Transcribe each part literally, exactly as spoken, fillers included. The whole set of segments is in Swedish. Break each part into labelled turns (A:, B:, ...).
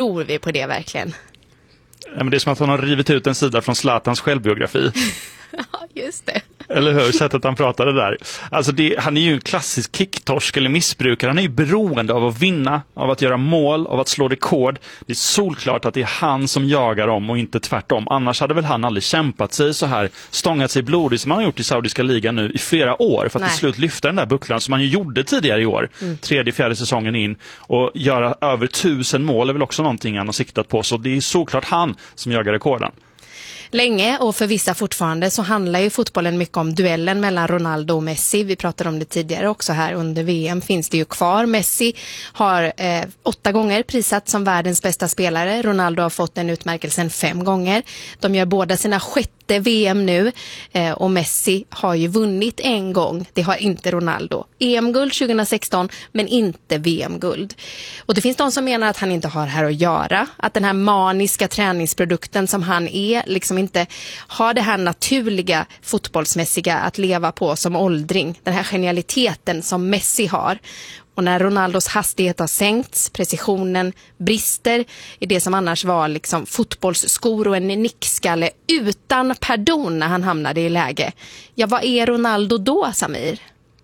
A: tror vi på det verkligen?
B: Ja, men det är som att han har rivit ut en sida från Zlatans självbiografi.
A: Ja, just det.
B: Eller hur? Sättet han pratade där. Alltså det, han är ju en klassisk kicktorsk eller missbrukare. Han är ju beroende av att vinna, av att göra mål, av att slå rekord. Det är solklart att det är han som jagar om och inte tvärtom. Annars hade väl han aldrig kämpat sig så här, stångat sig blodigt som han har gjort i Saudiska ligan nu i flera år för att
A: Nej.
B: till slut lyfta den där bucklan som han ju gjorde tidigare i år. Mm. Tredje, fjärde säsongen in. Och göra över tusen mål är väl också någonting han har siktat på. Så det är såklart han som jagar rekorden.
A: Länge och för vissa fortfarande så handlar ju fotbollen mycket om duellen mellan Ronaldo och Messi. Vi pratade om det tidigare också här under V M finns det ju kvar. Messi har eh, åtta gånger prisat som världens bästa spelare. Ronaldo har fått den utmärkelsen fem gånger. De gör båda sina sjätte V M nu eh, och Messi har ju vunnit en gång. Det har inte Ronaldo. E M-guld tjugohundrasexton men inte V M-guld. Och det finns de som menar att han inte har här att göra. Att den här maniska träningsprodukten som han är liksom inte har det här naturliga fotbollsmässiga att leva på som åldring. Den här genialiteten som Messi har. Och när Ronaldos hastighet har sänkts, precisionen brister i det som annars var liksom fotbollsskor och en nickskalle utan pardon när han hamnade i läge. Ja, vad är Ronaldo då, Samir?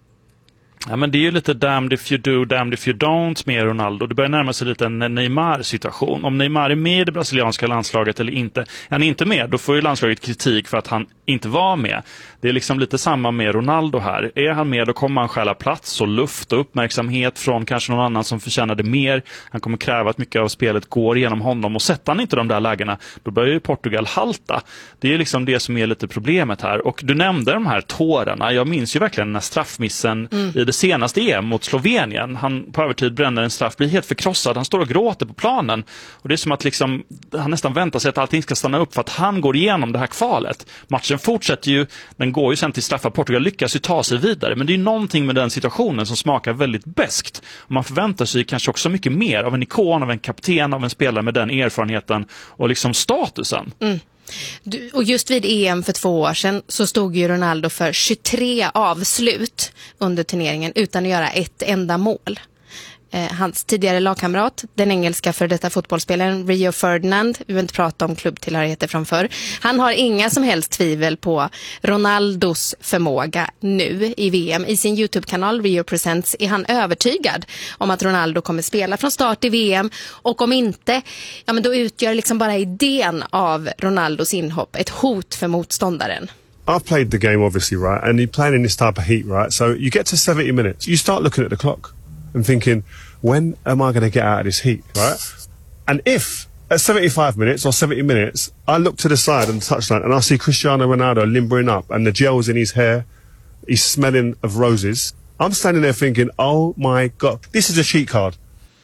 B: Ja, men det är ju lite damned if you do, damned if you don't med Ronaldo. Det börjar närma sig lite en Neymar-situation. Om Neymar är med i det brasilianska landslaget eller inte. Är han inte med, då får ju landslaget kritik för att han inte var med. Det är liksom lite samma med Ronaldo här. Är han med, då kommer han stjäla plats och luft och uppmärksamhet från kanske någon annan som förtjänar det mer. Han kommer kräva att mycket av spelet går igenom honom. Och sätter han inte de där lägena, då börjar ju Portugal halta. Det är liksom det som är lite problemet här. Och du nämnde de här tårarna. Jag minns ju verkligen den här straffmissen mm. i det senaste E M mot Slovenien. Han på övertid bränner en straff, blir helt förkrossad. Han står och gråter på planen. Och det är som att liksom, han nästan väntar sig att allting ska stanna upp för att han går igenom det här kvalet. Matchen fortsätter ju, den går ju sen till straffar. Portugal lyckas ju ta sig vidare. Men det är någonting med den situationen som smakar väldigt beskt. Och man förväntar sig kanske också mycket mer av en ikon, av en kapten, av en spelare med den erfarenheten och liksom statusen. Mm.
A: Du, och just vid E M för två år sedan så stod ju Ronaldo för tjugotre avslut under turneringen utan att göra ett enda mål. Eh, hans tidigare lagkamrat, den engelska för detta fotbollsspelaren Rio Ferdinand, vi vill inte prata om klubbtillhörigheter från förr, han har inga som helst tvivel på Ronaldos förmåga nu i V M. I sin YouTube-kanal Rio Presents är han övertygad om att Ronaldo kommer spela från start i V M, och om inte, ja men då utgör liksom bara idén av Ronaldos inhopp ett hot för motståndaren.
C: I've played the game obviously, right, and you're playing in this type of heat, right, so you get to seventy minutes, you start looking at the clock and thinking, when am I going to get out of this heat, right? And if at seventy-five minutes or seventy minutes, I look to the side and the touchline and I see Cristiano Ronaldo limbering up and the gel's in his hair, he's smelling of roses, I'm standing there thinking, oh my God, this is a cheat card.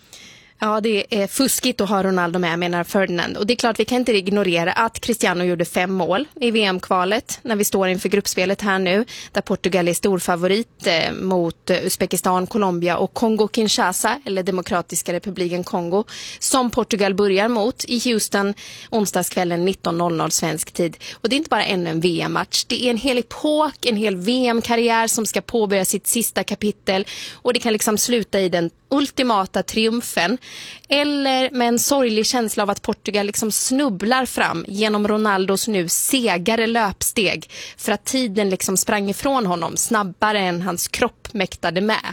A: Ja, det är fuskigt att ha Ronaldo med, menar Ferdinand. Och det är klart, vi kan inte ignorera att Cristiano gjorde fem mål i V M-kvalet när vi står inför gruppspelet här nu, där Portugal är storfavorit eh, mot Uzbekistan, Colombia och Kongo-Kinshasa, eller Demokratiska republiken Kongo, som Portugal börjar mot i Houston onsdagskvällen nitton noll noll svensk tid. Och det är inte bara ännu en V M-match, det är en hel epok, en hel V M-karriär som ska påbörja sitt sista kapitel, och det kan liksom sluta i den ultimata triumfen, eller med en sorglig känsla av att Portugal liksom snubblar fram genom Ronaldos nu segare löpsteg, för att tiden liksom sprang ifrån honom snabbare än hans kropp mäktade med.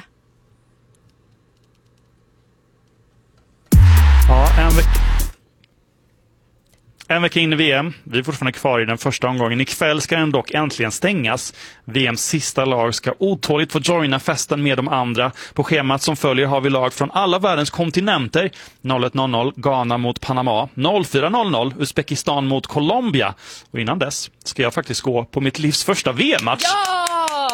B: Ja, en vecka. En vecka in i V M. Vi är fortfarande kvar i den första omgången. Ikväll ska den dock äntligen stängas. V M:s sista lag ska otåligt få joina festen med de andra. På schemat som följer har vi lag från alla världens kontinenter. noll ett noll noll Ghana mot Panama. noll fyra noll noll Uzbekistan mot Colombia. Och innan dess ska jag faktiskt gå på mitt livs första V M-match.
A: Ja!